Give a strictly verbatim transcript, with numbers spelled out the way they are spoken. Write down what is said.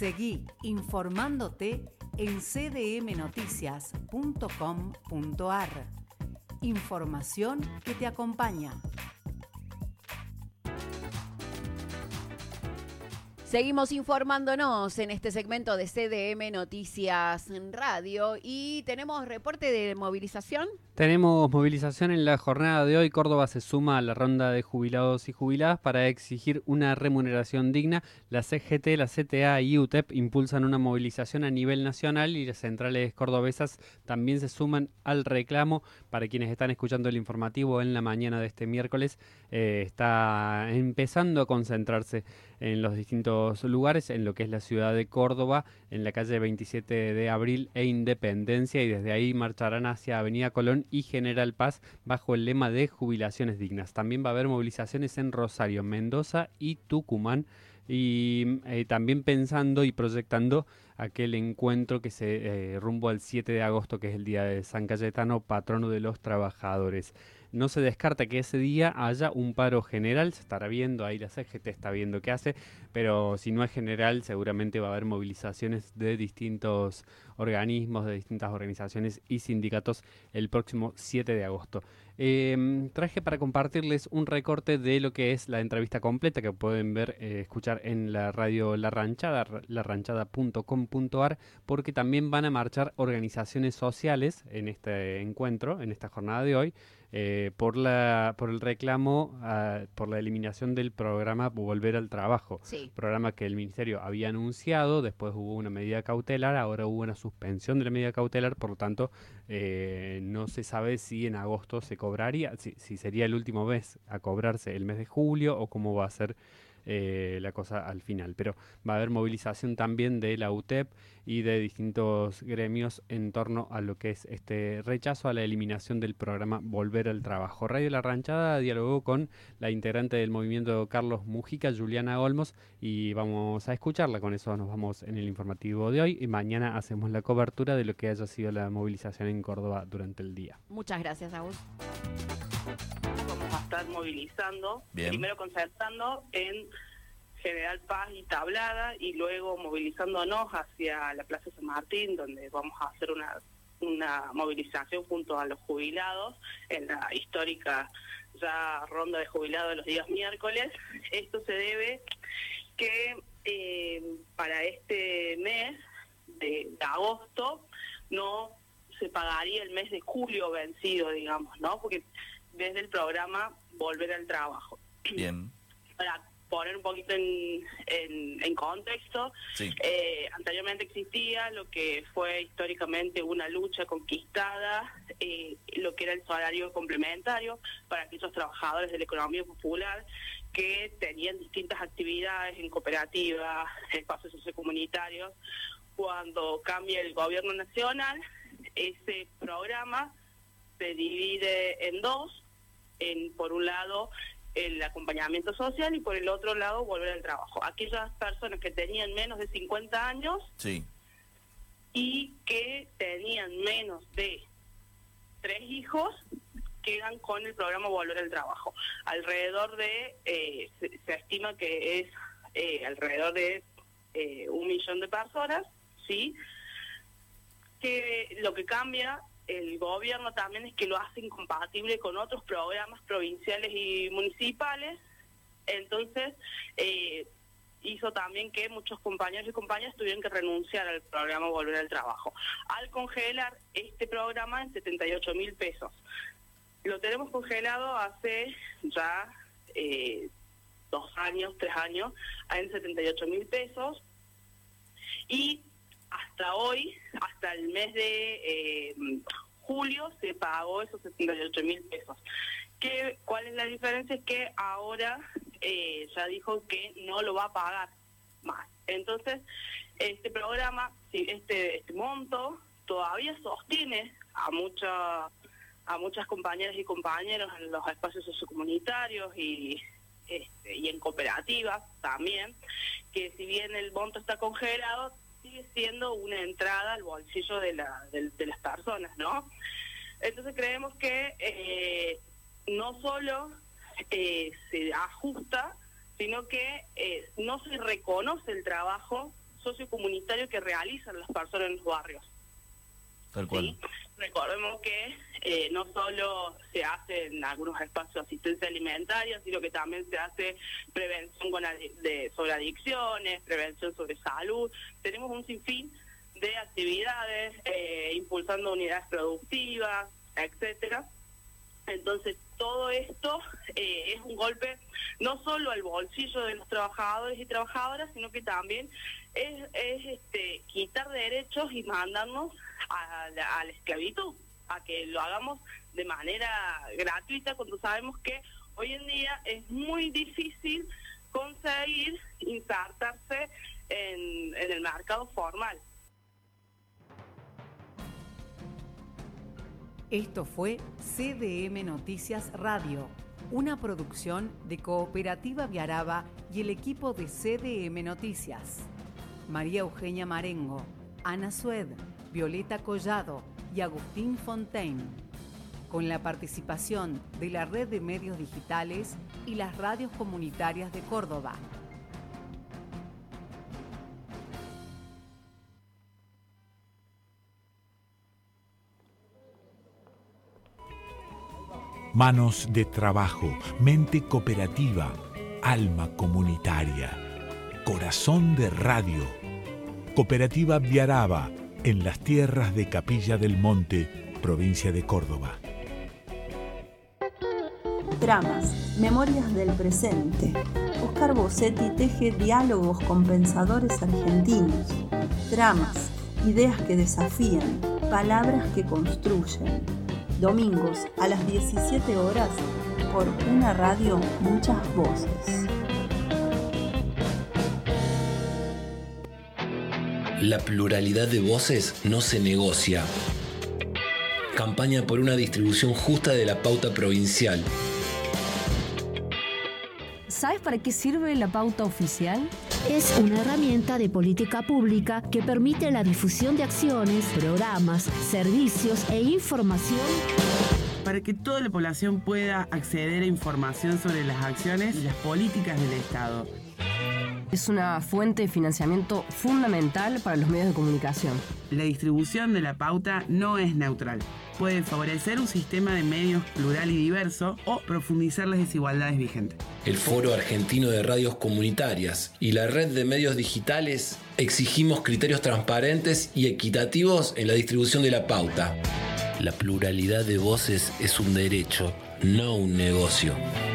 Seguí informándote en c d m noticias punto com punto a r. Información que te acompaña. Seguimos informándonos en este segmento de C D M Noticias Radio y tenemos reporte de movilización. Tenemos movilización en la jornada de hoy. Córdoba se suma a la ronda de jubilados y jubiladas para exigir una remuneración digna. La C G T, la C T A y U T E P impulsan una movilización a nivel nacional y las centrales cordobesas también se suman al reclamo. Para quienes están escuchando el informativo en la mañana de este miércoles, eh, está empezando a concentrarse en los distintos lugares, en lo que es la ciudad de Córdoba, en la calle veintisiete de abril e Independencia, y desde ahí marcharán hacia Avenida Colón y General Paz bajo el lema de jubilaciones dignas. También va a haber movilizaciones en Rosario, Mendoza y Tucumán, y eh, también pensando y proyectando aquel encuentro que se eh, rumbo al siete de agosto, que es el día de San Cayetano, patrono de los trabajadores. No se descarta que ese día haya un paro general, se estará viendo, ahí la C G T está viendo qué hace, pero si no es general seguramente va a haber movilizaciones de distintos organismos, de distintas organizaciones y sindicatos el próximo siete de agosto. Eh, traje para compartirles un recorte de lo que es la entrevista completa que pueden ver, eh, escuchar en la radio La Ranchada, la ranchada punto com punto a r, porque también van a marchar organizaciones sociales en este encuentro, en esta jornada de hoy, eh, por la por el reclamo, uh, por la eliminación del programa Volver al Trabajo. Sí. Programa que el Ministerio había anunciado, después hubo una medida cautelar, ahora hubo una suspensión de la medida cautelar, por lo tanto eh, no se sabe si en agosto se cobraría, si, si sería el último mes a cobrarse el mes de julio o cómo va a ser eh, la cosa al final. Pero va a haber movilización también de la U T E P y de distintos gremios en torno a lo que es este rechazo a la eliminación del programa Volver al Trabajo. Radio La Ranchada dialogó con la integrante del movimiento Carlos Mujica, Juliana Olmos, y vamos a escucharla. Con eso nos vamos en el informativo de hoy y mañana hacemos la cobertura de lo que haya sido la movilización en Córdoba durante el día. Muchas gracias, Agus. Vamos a estar movilizando, Bien. primero concertando en General Paz y Tablada y luego movilizándonos hacia la Plaza San Martín, donde vamos a hacer una, una movilización junto a los jubilados en la histórica ya ronda de jubilados de los días miércoles. Esto se debe que eh, para este mes de, de agosto no se pagaría el mes de julio vencido, digamos, ¿no? Porque desde el programa Volver al Trabajo. Bien. Para poner un poquito en, en, en contexto, Sí. eh, anteriormente existía lo que fue históricamente una lucha conquistada, eh, lo que era el salario complementario para aquellos trabajadores de la economía popular que tenían distintas actividades en cooperativas, espacios sociocomunitarios. Cuando cambia el gobierno nacional, ese programa se divide en dos, en por un lado el acompañamiento social y por el otro lado Volver al Trabajo. Aquellas personas que tenían menos de cincuenta años Sí. y que tenían menos de tres hijos quedan con el programa Volver al Trabajo. Alrededor de, eh, se, se estima que es eh, alrededor de eh, un millón de personas, ¿sí? Que lo que cambia el gobierno también es que lo hace incompatible con otros programas provinciales y municipales. Entonces eh, hizo también que muchos compañeros y compañeras tuvieran que renunciar al programa Volver al Trabajo al congelar este programa en setenta y ocho mil pesos. Lo tenemos congelado hace ya eh, dos años, tres años, en setenta y ocho mil pesos, y hasta hoy, hasta el mes de eh, julio, se pagó esos setenta y ocho mil pesos. ¿Qué, ¿Cuál es la diferencia? Es que ahora eh, ya dijo que no lo va a pagar más. Entonces, este programa, este, este monto, todavía sostiene a, mucha, a muchas compañeras y compañeros en los espacios sociocomunitarios y, este, y en cooperativas también, que si bien el monto está congelado, sigue siendo una entrada al bolsillo de, la, de, de las personas, ¿no? Entonces creemos que eh, no solo eh, se ajusta, sino que eh, no se reconoce el trabajo sociocomunitario que realizan las personas en los barrios. Tal cual. ¿Sí? Recordemos que eh, no solo se hace en algunos espacios de asistencia alimentaria, sino que también se hace prevención con adi- de, sobre adicciones, prevención sobre salud. Tenemos un sinfín de actividades, eh, impulsando unidades productivas, etcétera. Entonces, todo esto eh, es un golpe no solo al bolsillo de los trabajadores y trabajadoras, sino que también es, es este, quitar derechos y mandarnos a la, a la esclavitud, a que lo hagamos de manera gratuita, cuando sabemos que hoy en día es muy difícil conseguir insertarse en, en el mercado formal. Esto fue C D M Noticias Radio, una producción de Cooperativa Viaraba y el equipo de C D M Noticias. María Eugenia Marengo, Ana Sued, Violeta Collado y Agustín Fontaine. Con la participación de la Red de Medios Digitales y las radios comunitarias de Córdoba. Manos de trabajo, mente cooperativa, alma comunitaria, corazón de radio. Cooperativa Viaraba, en las tierras de Capilla del Monte, provincia de Córdoba. Tramas, memorias del presente. Oscar Bossetti teje diálogos con pensadores argentinos. Tramas, ideas que desafían, palabras que construyen. Domingos a las diecisiete horas por una radio, muchas voces. La pluralidad de voces no se negocia. Campaña por una distribución justa de la pauta provincial. ¿Sabes para qué sirve la pauta oficial? Es una herramienta de política pública que permite la difusión de acciones, programas, servicios e información para que toda la población pueda acceder a información sobre las acciones y las políticas del Estado. Es una fuente de financiamiento fundamental para los medios de comunicación. La distribución de la pauta no es neutral. Puede favorecer un sistema de medios plural y diverso o profundizar las desigualdades vigentes. El Foro Argentino de Radios Comunitarias y la Red de Medios Digitales exigimos criterios transparentes y equitativos en la distribución de la pauta. La pluralidad de voces es un derecho, no un negocio.